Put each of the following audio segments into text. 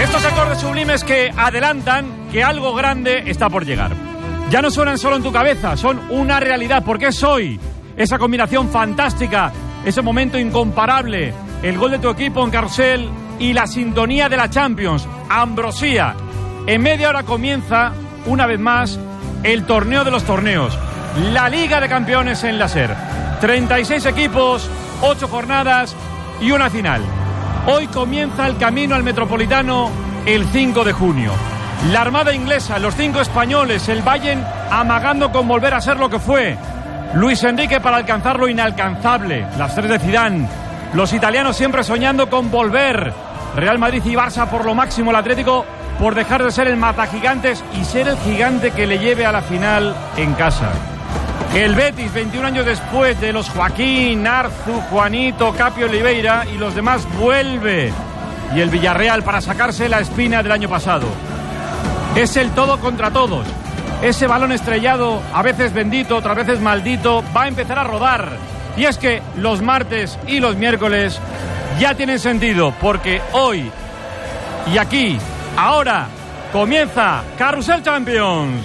Estos acordes sublimes que adelantan que algo grande está por llegar. Ya no suenan solo en tu cabeza, son una realidad, porque es hoy esa combinación fantástica, ese momento incomparable, el gol de tu equipo en Carrusel y la sintonía de la Champions, Ambrosía. En media hora comienza, una vez más, el torneo de los torneos, la Liga de Campeones en la SER. 36 equipos, 8 jornadas y una final. Hoy comienza el camino al Metropolitano el 5 de junio. La Armada inglesa, los 5 españoles, el Bayern amagando con volver a ser lo que fue. Luis Enrique para alcanzar lo inalcanzable. Las 3 de Zidane. Los italianos siempre soñando con volver. Real Madrid y Barça por lo máximo. El Atlético por dejar de ser el matagigantes y ser el gigante que le lleve a la final en casa. El Betis, 21 años después de los Joaquín, Arzu, Juanito, Capio, Oliveira y los demás, vuelve. Y el Villarreal para sacarse la espina del año pasado. Es el todo contra todos. Ese balón estrellado, a veces bendito, otras veces maldito, va a empezar a rodar. Y es que los martes y los miércoles ya tienen sentido, porque hoy y aquí, ahora, comienza Carrusel Champions.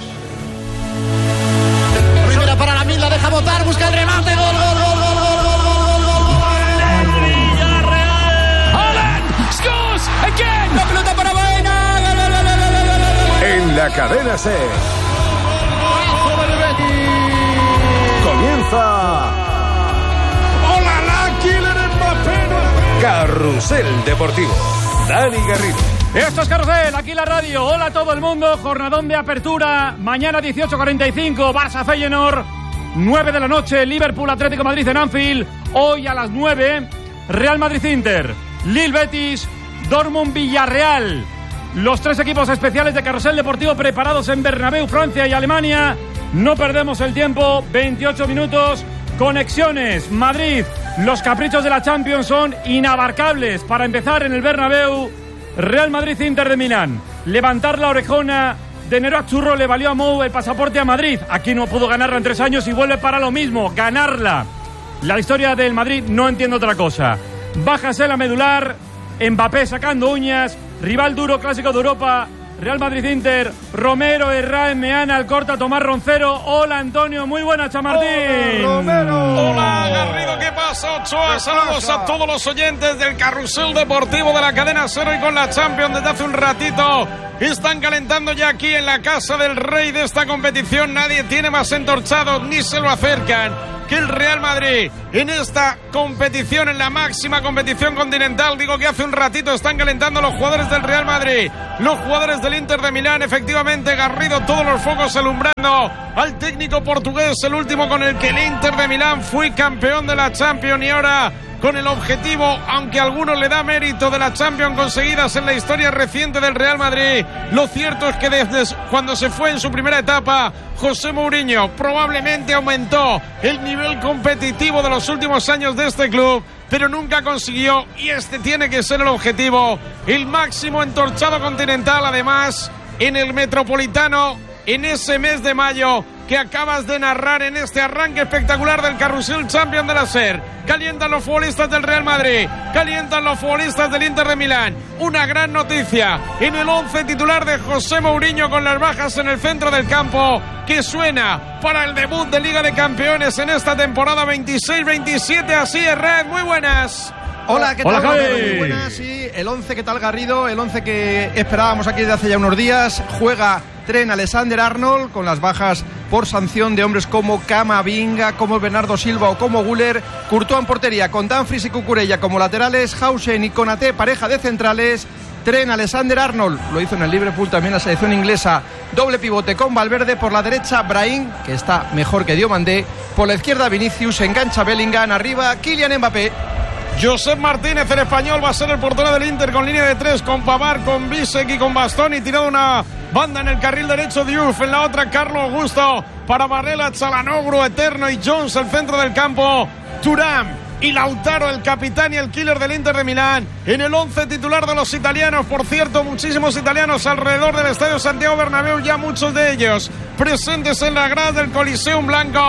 Primera para la Mil, la deja botar, busca el remate, gol, gol, gol, gol, gol, gol, gol, gol, gol, Villarreal. Haaland scores again. La pelota para Baena. En la cadena SER comienza Carrusel Deportivo. Dani Garrido. Esto es Carrusel, aquí la radio. Hola a todo el mundo, jornadón de apertura. Mañana 18:45, Barça Feyenoord. 9 de la noche, Liverpool Atlético Madrid en Anfield. Hoy a las 9, Real Madrid Inter, Lille Betis, Dortmund Villarreal. Los 3 equipos especiales de Carrusel Deportivo preparados en Bernabéu, Francia y Alemania. No perdemos el tiempo, 28 minutos, conexiones, Madrid. Los caprichos de la Champions son inabarcables. Para empezar en el Bernabéu, Real Madrid Inter de Milán. Levantar la orejona de Nero a Churro le valió a Mou el pasaporte a Madrid. Aquí no pudo ganarla en 3 años y vuelve para lo mismo, ganarla. La historia del Madrid no entiendo otra cosa. Bájase la medular, Mbappé sacando uñas, rival duro, clásico de Europa, Real Madrid-Inter, Romero, Herrán, Meana, Alcorta, Tomás Roncero. Hola Antonio, muy buena, Chamartín. Hola Romero. Hola Garrido, ¿qué pasa? Ochoa, saludos a todos los oyentes del Carrusel Deportivo de la cadena SER y con la Champions desde hace un ratito. Están calentando ya aquí en la casa del rey de esta competición. Nadie tiene más entorchado ni se lo acercan que el Real Madrid en esta competición, en la máxima competición continental. Digo que hace un ratito están calentando los jugadores del Real Madrid, los jugadores del Inter de Milán. Efectivamente, Garrido, todos los focos alumbrando al técnico portugués, el último con el que el Inter de Milán fue campeón de la Champions y ahora con el objetivo, aunque a algunos le da mérito, de la Champions conseguidas en la historia reciente del Real Madrid. Lo cierto es que desde cuando se fue en su primera etapa, José Mourinho probablemente aumentó el nivel competitivo de los últimos años de este club, pero nunca consiguió, y este tiene que ser el objetivo, el máximo entorchado continental, además en el Metropolitano, en ese mes de mayo que acabas de narrar, en este arranque espectacular del Carrusel Champions de la SER. Calientan los futbolistas del Real Madrid, calientan los futbolistas del Inter de Milán. Una gran noticia en el 11 titular de José Mourinho, con las bajas en el centro del campo, que suena para el debut de Liga de Campeones en esta temporada 26-27. Así es, Red, muy buenas. Hola, ¿qué tal? Hola, Muy buenas, sí, el 11, ¿qué tal, Garrido? El 11 que esperábamos aquí desde hace ya unos días. Juega Trent Alexander-Arnold con las bajas por sanción de hombres como Camavinga, como Bernardo Silva o como Güler. Courtois en portería con Dumfries y Cucurella como laterales, Hausen y Konaté pareja de centrales. Trent Alexander-Arnold lo hizo en el Liverpool, también la selección inglesa. Doble pivote con Valverde, por la derecha Brahim, que está mejor que Diomandé, por la izquierda Vinicius, engancha Bellingham, arriba Kylian Mbappé. Josep Martínez, el español, va a ser el portero del Inter con línea de 3, con Pavard, con Bisek y con Bastoni, tirado una banda en el carril derecho, Diouf, en la otra Carlos Augusto, para Barrela, Çalhanoğlu, Eterno y Jones, el centro del campo, Thuram y Lautaro, el capitán y el killer del Inter de Milán, en el 11 titular de los italianos. Por cierto, muchísimos italianos alrededor del Estadio Santiago Bernabéu, ya muchos de ellos presentes en la grada del Coliseum Blanco.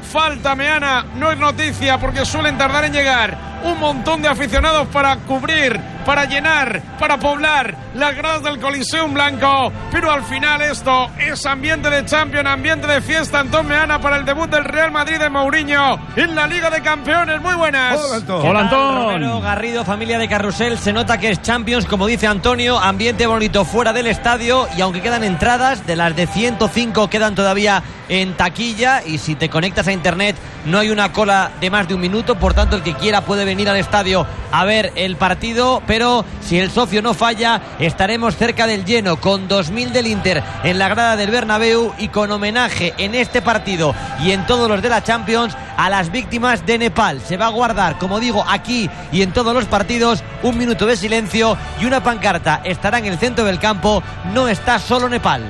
falta Meana, no es noticia porque suelen tardar en llegar un montón de aficionados para cubrir, para llenar, para poblar las gradas del Coliseum Blanco, pero al final esto es ambiente de Champions, ambiente de fiesta. Antón Meana para el debut del Real Madrid de Mourinho en la Liga de Campeones. Muy buenas. Hola, Antón. Hola, Antón. Romero, Garrido, familia de Carrusel, se nota que es Champions, como dice Antonio, ambiente bonito fuera del estadio, y aunque quedan entradas, de las de 105 quedan todavía en taquilla, y si te conectas a internet no hay una cola de más de un minuto, por tanto el que quiera puede venir al estadio a ver el partido, pero si el socio no falla estaremos cerca del lleno, con 2000 del Inter en la grada del Bernabéu, y con homenaje en este partido y en todos los de la Champions a las víctimas de Nepal. Se va a guardar, como digo, aquí y en todos los partidos, un minuto de silencio, y una pancarta estará en el centro del campo: no está solo Nepal.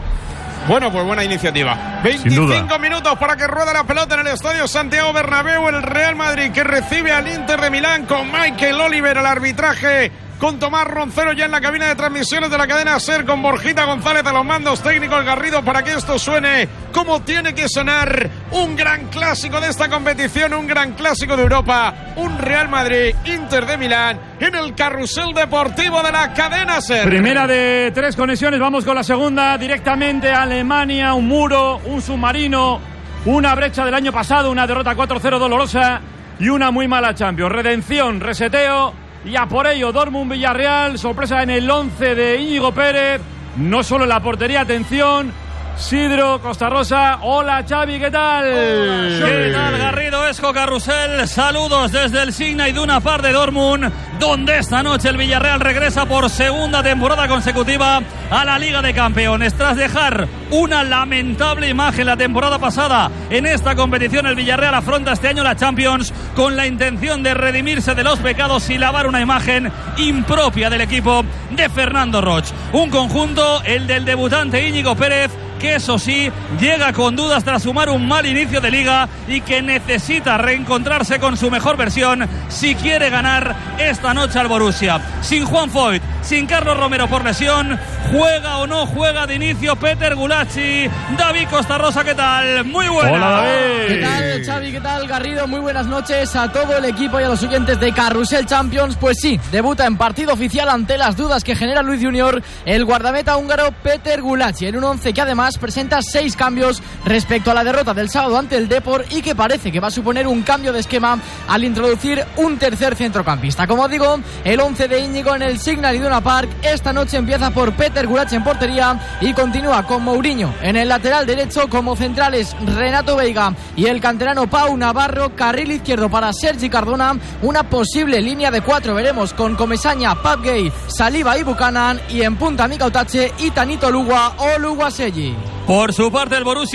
Bueno, pues buena iniciativa. 25 minutos para que rueda la pelota en el Estadio Santiago Bernabéu. El Real Madrid, que recibe al Inter de Milán, con Michael Oliver al arbitraje, con Tomás Roncero ya en la cabina de transmisiones de la cadena SER, con Borjita González a los mandos técnicos, Garrido, para que esto suene como tiene que sonar. Un gran clásico de esta competición, un gran clásico de Europa, un Real Madrid Inter de Milán en el Carrusel Deportivo de la cadena SER. Primera de 3 conexiones, vamos con la segunda, directamente a Alemania. Un muro, un submarino, una brecha del año pasado, una derrota 4-0 dolorosa y una muy mala Champions. Redención, reseteo, y a por ello Dortmund-Villarreal. Sorpresa en el 11 de Íñigo Pérez, no solo en la portería, atención, Sidro Costarrosa. Hola, Xavi, ¿qué tal? Hola, ¿qué tal, Garrido, Esco, Carrusel? Saludos desde el Signa Iduna Park de Dortmund, donde esta noche el Villarreal regresa por segunda temporada consecutiva a la Liga de Campeones. Tras dejar una lamentable imagen la temporada pasada en esta competición, el Villarreal afronta este año la Champions con la intención de redimirse de los pecados y lavar una imagen impropia del equipo de Fernando Roch. Un conjunto, el del debutante Íñigo Pérez, que eso sí, llega con dudas tras sumar un mal inicio de liga y que necesita reencontrarse con su mejor versión si quiere ganar esta noche al Borussia. Sin Juan Foyt, sin Carlos Romero por lesión, ¿juega o no juega de inicio Peter Gulacsi? David Costarrosa, ¿qué tal? Muy buenas. Hola, David. ¿Qué tal, Xavi? ¿Qué tal, Garrido? Muy buenas noches a todo el equipo y a los oyentes de Carrusel Champions. Pues sí, debuta en partido oficial ante las dudas que genera Luis Junior el guardameta húngaro Peter Gulacsi, en un 11 que además presenta 6 cambios respecto a la derrota del sábado ante el Depor, y que parece que va a suponer un cambio de esquema al introducir un tercer centrocampista. Como digo, el 11 de Íñigo en el Signal Iduna Park esta noche empieza por Peter Gulacsi en portería y continúa con Mourinho en el lateral derecho, como centrales Renato Veiga y el canterano Pau Navarro. Carril izquierdo para Sergi Cardona, una posible línea de 4, veremos, con Comesaña, Pape Gueye, Saliba y Buchanan, y en punta Mika Otache y Tanito Lugua o Luguaselli. Por su parte, el Borussia